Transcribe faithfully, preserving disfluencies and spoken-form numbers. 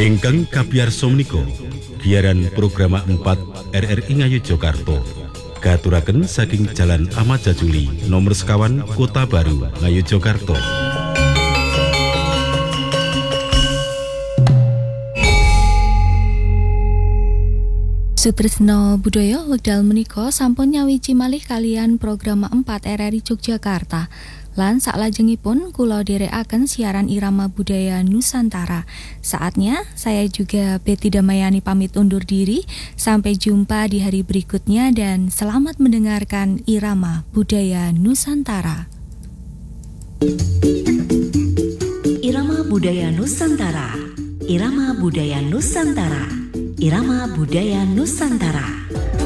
Ingkang kapiyarsa menika giaran program empat R R I Ngayogyakarta katuraken saking Jalan Ahmad Jajuli nomor sekawan Kota Baru Ngayogyakarta. Sutresna budaya wekdal menika sampun nyawiji malih kalian program empat R R I Yogyakarta. Lan saklajengipun kula dherekaken siaran Irama Budaya Nusantara. Saatnya saya juga Betty Damayani pamit undur diri. Sampai jumpa di hari berikutnya dan selamat mendengarkan Irama Budaya Nusantara. Irama Budaya Nusantara. Irama Budaya Nusantara. Irama Budaya Nusantara.